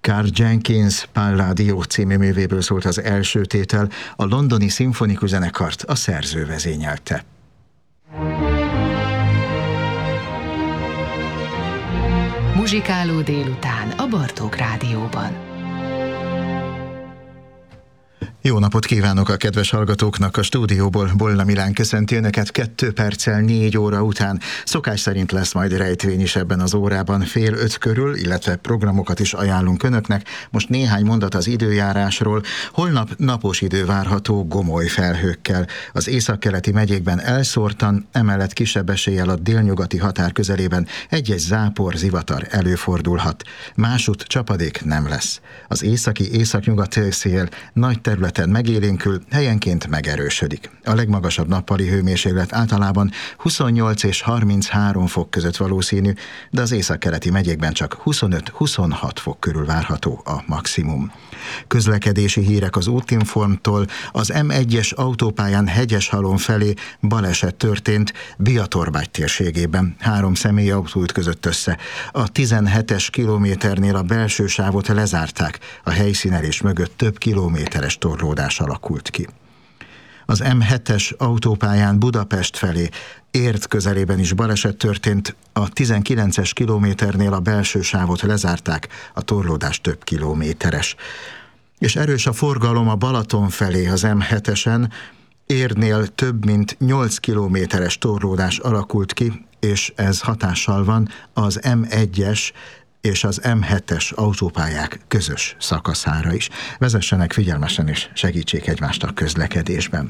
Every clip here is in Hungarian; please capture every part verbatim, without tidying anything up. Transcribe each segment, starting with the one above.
Karl Jenkins Palladio című művéből szólt az első tétel, a londoni szimfonikus zenekart a szerző vezényelte. Muzsikáló délután a Bartók Rádióban. Jó napot kívánok a kedves hallgatóknak! A stúdióból Bolla Milán köszönti önöket kettő perccel négy óra után. Szokás szerint lesz majd rejtvény is ebben az órában fél öt körül, illetve programokat is ajánlunk önöknek. Most néhány mondat az időjárásról. Holnap napos idő várható gomoly felhőkkel. Az északkeleti megyékben elszórtan, emellett kisebb eséllyel a délnyugati határ közelében egy-egy zápor, zivatar előfordulhat. Másút csapadék nem lesz. Az északi északnyugat szél nagy területen megélénkül, helyenként megerősödik. A legmagasabb nappali hőmérséklet általában huszonnyolc és harminchárom fok között valószínű, de az északkeleti megyékben csak huszonöt-huszonhat fok körül várható a maximum. Közlekedési hírek az Útinformtól. Az em egyes autópályán Hegyeshalom felé baleset történt Biatorbágy térségében. Három személyautó ütközött össze. A tizenhetes kilométernél a belső sávot lezárták. A helyszínelés mögött több kilométeres torlódás alakult ki. Az em hetes autópályán Budapest felé Érd közelében is baleset történt, a tizenkilences kilométernél a belső sávot lezárták, a torlódás több kilométeres. És erős a forgalom a Balaton felé az em hetesen, Érdnél több mint nyolc kilométeres torlódás alakult ki, és ez hatással van az em egyes és az em hetes autópályák közös szakaszára is. Vezessenek figyelmesen és segítsék egymást a közlekedésben.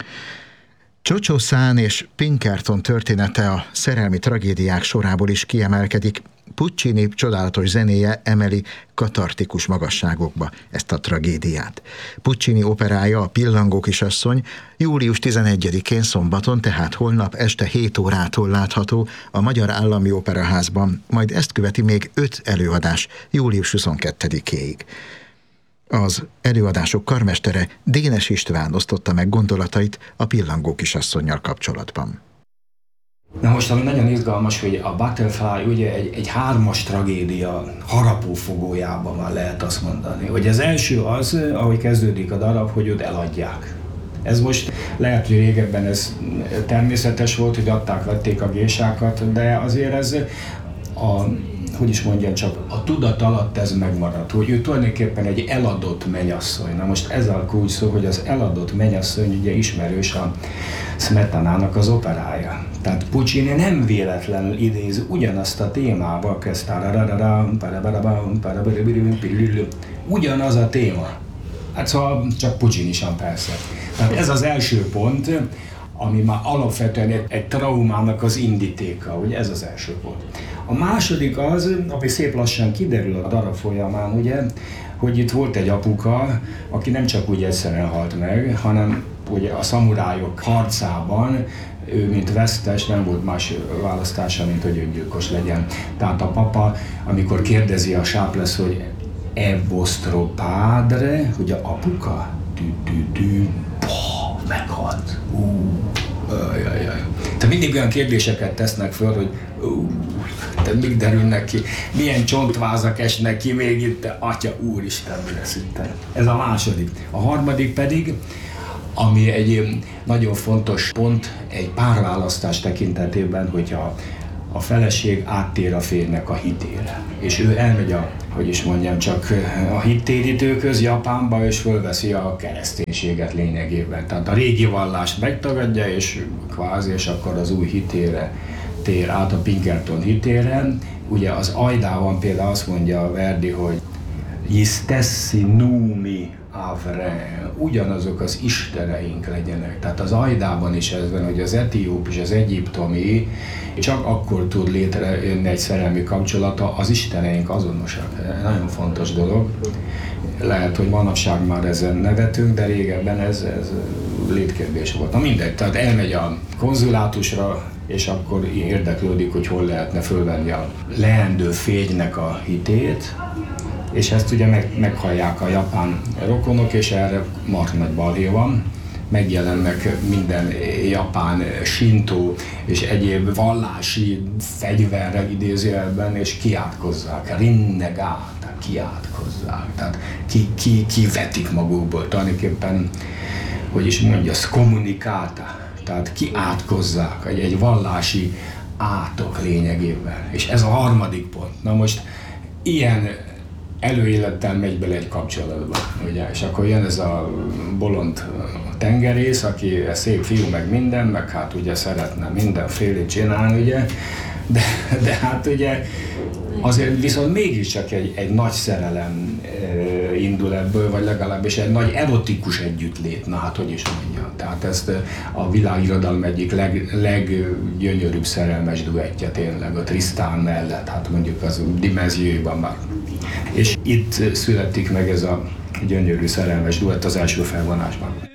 Csocsó Szán és Pinkerton története a szerelmi tragédiák sorából is kiemelkedik. Puccini csodálatos zenéje emeli katartikus magasságokba ezt a tragédiát. Puccini operája, a Pillangó kisasszony július tizenegyedikén szombaton, tehát holnap este hét órától látható a Magyar Állami Operaházban, majd ezt követi még öt előadás július huszonkettedikéig. Az előadások karmestere Dénes István osztotta meg gondolatait a Pillangó kisasszonnyal kapcsolatban. Na most, ami nagyon izgalmas, hogy a Butterfly ugye egy, egy hármas tragédia harapófogójában van, lehet azt mondani. Hogy az első az, ahogy kezdődik a darab, hogy őt eladják. Ez most lehet, hogy régebben ez természetes volt, hogy adták, vették a gésákat, de azért ez a, hogy is mondjam, csak a tudat alatt ez megmaradt, hogy ő tulajdonképpen egy eladott mennyasszony. Na most ez a kulcs szó, hogy az eladott mennyasszony ugye ismerős a Smetanának az operája. Tehát Puccini nem véletlenül idéz ugyanazt a témába, kezd ugyanaz a téma. Hát szóval csak Puccini sem persze. Tehát ez az első pont, ami már alapvetően egy, egy traumának az indítéka, ugye ez az első pont. A második az, ami szép lassan kiderül a darab folyamán, ugye, hogy itt volt egy apuka, aki nem csak úgy egyszerűen halt meg, hanem ugye a szamurájok harcában ő, mint vesztes, nem volt más választása, mint hogy öngyilkos legyen. Tehát a papa, amikor kérdezi a Sharpless, hogy e vostro padre, hogy a apuka, dü, dü, dü, poh, meghalt. Uh, ajajaj. Tehát mindig olyan kérdéseket tesznek föl, hogy uh, tehát még derülnek ki, milyen csontvázak esnek ki még itt, atya úristen, mi lesz itt. Ez a második. A harmadik pedig, ami egy nagyon fontos pont egy párválasztás tekintetében, hogyha a feleség áttér a férjnek a hitére. És ő elmegy a, hogy is mondjam, csak a hittérítőköz Japánba, és fölveszi a kereszténységet lényegében. Tehát a régi vallást megtagadja, és kvázi, és akkor az új hitére tér át, a Pinkerton hitére. Ugye az Aidában például azt mondja a Verdi, hogy gli stessi numi avre, ugyanazok az isteneink legyenek. Tehát az Aidában is ez van, hogy az etióp és az egyiptomi csak akkor tud létrejönni egy szerelmi kapcsolata, az isteneink azonosak. Nagyon fontos dolog. Lehet, hogy manapság már ezen nevetünk, de régebben ez, ez létkérdés volt. Na mindegy, tehát elmegy a konzulátusra, és akkor érdeklődik, hogy hol lehetne fölvenni a leendő férjnek a hitét, és ezt ugye meg, meghallják a japán rokonok, és erre marha nagy balhé van, megjelennek minden japán sintó és egyéb vallási fegyverrel idézőjelben, és kiátkozzák, rinnegát, kiátkozzák, tehát ki, ki, kivetik magukból, tulajdonképpen, hogy is mondja, kommunikálta, tehát kiátkozzák egy, egy vallási átok lényegében. És ez a harmadik pont. Na most ilyen előélettel megy bele egy kapcsolatba, ugye, és akkor jön ez a bolond tengerész, aki szép fiú, meg minden, meg hát ugye szeretne mindenfélét csinálni, ugye, de, de hát ugye azért viszont mégiscsak egy, egy nagy szerelem e, indul ebből, vagy legalábbis egy nagy erotikus együttlét, na hát hogy is mondjam. Tehát ezt a világirodalom egyik leg, leggyönyörűbb szerelmes duettje tényleg, a Tristan mellett, hát mondjuk az dimenzióiban már. És itt születik meg ez a gyönyörű szerelmes duett az első felvonásban.